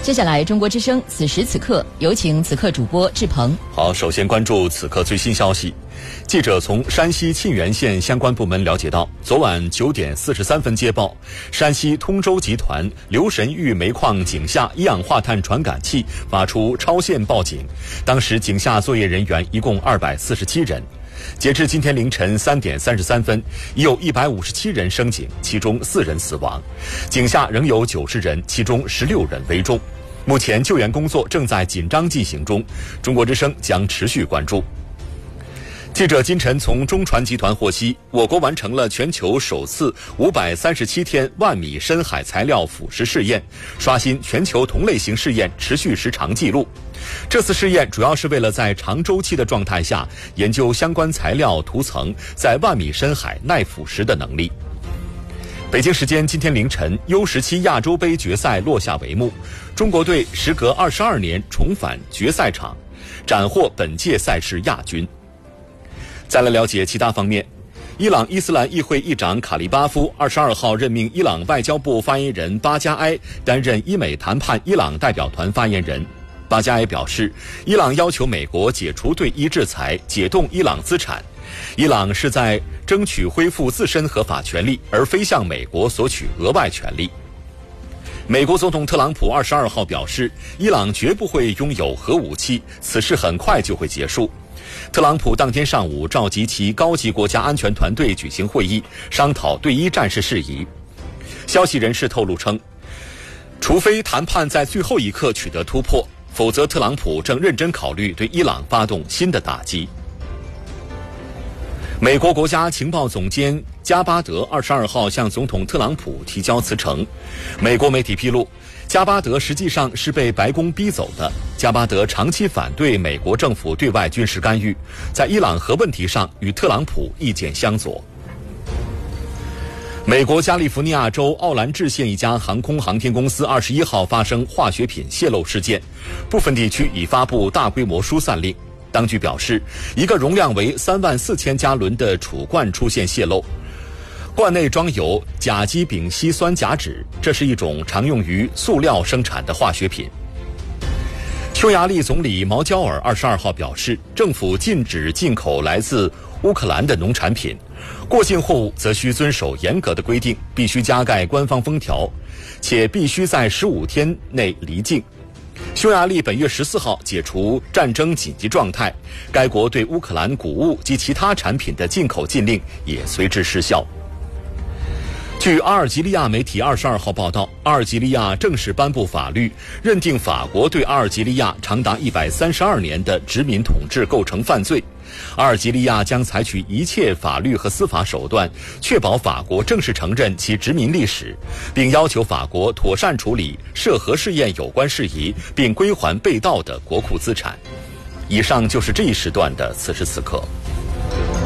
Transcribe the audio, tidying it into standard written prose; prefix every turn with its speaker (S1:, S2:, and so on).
S1: 接下来，中国之声此时此刻，有请此刻主播志鹏。
S2: 好，首先关注此刻最新消息。记者从山西沁源县相关部门了解到，昨晚9点43分接报，山西通州集团留神峪煤矿井下一氧化碳传感器发出超限报警，当时井下作业人员一共247人。截至今天凌晨3点33分，已有157人升井，其中4人死亡，井下仍有90人，其中16人危重。目前救援工作正在紧张进行中，中国之声将持续关注。记者今晨从中传集团获悉，我国完成了全球首次537天万米深海材料腐蚀试验，刷新全球同类型试验持续时长纪录。这次试验主要是为了在长周期的状态下研究相关材料涂层在万米深海耐腐蚀的能力。北京时间今天凌晨，U17亚洲杯决赛落下帷幕，中国队时隔22年重返决赛场，斩获本届赛事亚军。再来了解其他方面，伊朗伊斯兰议会议长卡利巴夫22号任命伊朗外交部发言人巴加埃担任伊美谈判伊朗代表团发言人。巴加埃表示，伊朗要求美国解除对伊制裁，解冻伊朗资产。伊朗是在争取恢复自身合法权利，而非向美国索取额外权利。美国总统特朗普22号表示，伊朗绝不会拥有核武器，此事很快就会结束。特朗普当天上午召集其高级国家安全团队举行会议，商讨对伊战事事宜。消息人士透露称，除非谈判在最后一刻取得突破，否则特朗普正认真考虑对伊朗发动新的打击。美国国家情报总监加巴德22号向总统特朗普提交辞呈。美国媒体披露，加巴德实际上是被白宫逼走的。加巴德长期反对美国政府对外军事干预，在伊朗核问题上与特朗普意见相左。美国加利福尼亚州奥兰治县一家航空航天公司21号发生化学品泄漏事件，部分地区已发布大规模疏散令。当局表示，一个容量为34000加仑的储罐出现泄漏，罐内装有甲基丙烯酸甲酯，这是一种常用于塑料生产的化学品。匈牙利总理毛焦尔22号表示，政府禁止进口来自乌克兰的农产品，过境货物则需遵守严格的规定，必须加盖官方封条，且必须在15天内离境。匈牙利本月14号解除战争紧急状态，该国对乌克兰谷物及其他产品的进口禁令也随之失效。据阿尔及利亚媒体22号报道，阿尔及利亚正式颁布法律，认定法国对阿尔及利亚长达132年的殖民统治构成犯罪。阿尔及利亚将采取一切法律和司法手段，确保法国正式承认其殖民历史，并要求法国妥善处理涉核试验有关事宜，并归还被盗的国库资产。以上就是这一时段的此时此刻。